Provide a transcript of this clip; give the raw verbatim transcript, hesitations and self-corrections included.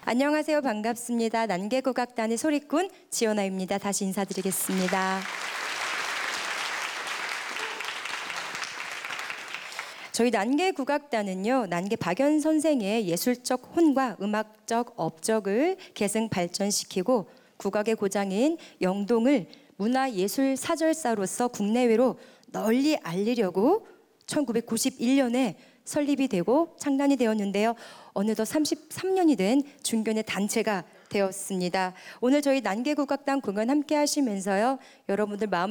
안녕하세요. 반갑습니다. 난개국악단의 소리꾼 지연아입니다. 다시 인사드리겠습니다. 저희 난개국악단은요, 난개 박연 선생의 예술적 혼과 음악적 업적을 계승 발전시키고 국악의 고장인 영동을 문화예술사절사로서 국내외로 널리 알리려고 천구백구십일 년에 설립이 되고 창단이 되었는데요. 어느덧 삼십삼 년이 된 중견의 단체가 되었습니다. 오늘 저희 난개국악단 공연 함께 하시면서요, 여러분들 마음